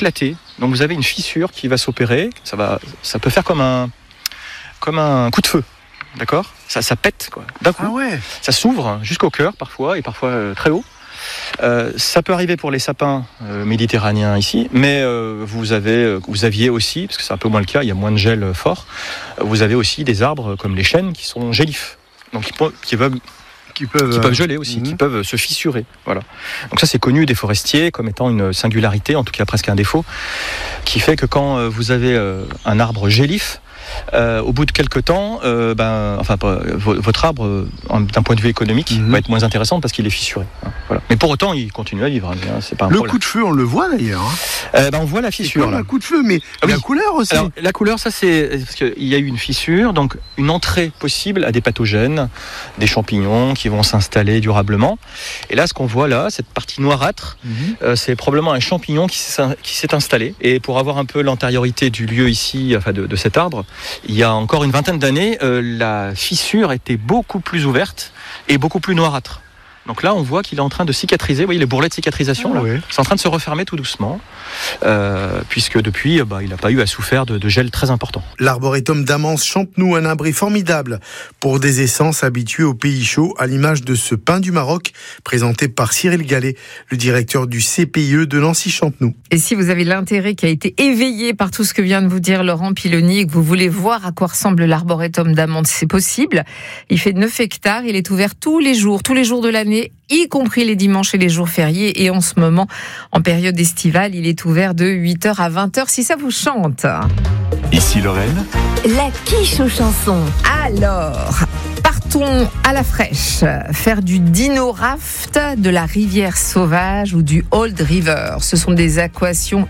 éclater. Donc vous avez une fissure qui va s'opérer. Ça peut faire comme un coup de feu. D'accord ? Ça pète, quoi. D'un coup. Ah ouais. Ça s'ouvre jusqu'au cœur parfois, et parfois très haut. Ça peut arriver pour les sapins méditerranéens ici, mais vous aviez aussi, parce que c'est un peu moins le cas, il y a moins de gel fort, vous avez aussi des arbres comme les chênes qui sont gélifs, donc qui peuvent geler aussi, qui peuvent se fissurer. Voilà. Donc ça, c'est connu des forestiers comme étant une singularité, en tout cas presque un défaut, qui fait que quand vous avez un arbre gélif, au bout de quelques temps, votre arbre, d'un point de vue économique, va être moins intéressant parce qu'il est fissuré. Voilà. Mais pour autant, il continue à vivre. C'est pas un problème. Coup de feu, on le voit d'ailleurs. On voit la fissure. Un coup de feu, mais la couleur aussi. Alors, la couleur, ça c'est parce qu'il y a eu une fissure, donc une entrée possible à des pathogènes, des champignons qui vont s'installer durablement. Et là, ce qu'on voit là, cette partie noirâtre, c'est probablement un champignon qui s'est installé. Et pour avoir un peu l'antériorité du lieu ici, enfin de cet arbre, il y a encore une vingtaine d'années, la fissure était beaucoup plus ouverte et beaucoup plus noirâtre. Donc là, on voit qu'il est en train de cicatriser. Vous voyez les bourrelets de cicatrisation, là. C'est en train de se refermer tout doucement, puisque depuis, il n'a pas eu à souffrir de gel très important. L'arboretum d'Amance Champenoux, un abri formidable pour des essences habituées aux pays chauds, à l'image de ce pin du Maroc, présenté par Cyril Gallet, le directeur du CPIE de Nancy-Champenoux. Et si vous avez l'intérêt qui a été éveillé par tout ce que vient de vous dire Laurent Piloni, et que vous voulez voir à quoi ressemble l'arboretum d'Amance, c'est possible. Il fait 9 hectares, il est ouvert tous les jours de l'année, y compris les dimanches et les jours fériés. Et en ce moment, en période estivale, il est ouvert de 8h à 20h, si ça vous chante. Ici Lorraine. La quiche aux chansons. Alors, partons à la fraîche, faire du dino raft, de la rivière sauvage ou du Old River. Ce sont des attractions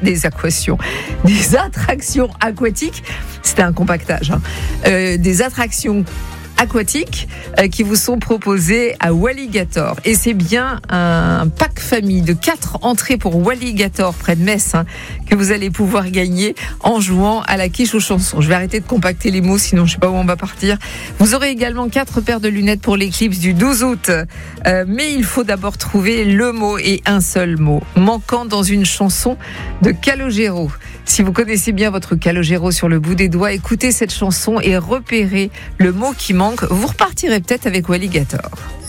aquatiques. C'était un compactage. Des attractions aquatiques qui vous sont proposés à Walligator. Et c'est bien un pack famille de 4 entrées pour Walligator près de Metz que vous allez pouvoir gagner en jouant à la quiche aux chansons. Je vais arrêter de compacter les mots, sinon je sais pas où on va partir. Vous aurez également 4 paires de lunettes pour l'éclipse du 12 août. Mais il faut d'abord trouver le mot, et un seul mot, manquant dans une chanson de Calogero. Si vous connaissez bien votre Calogero sur le bout des doigts, écoutez cette chanson et repérez le mot qui manque. Vous repartirez peut-être avec Walligator.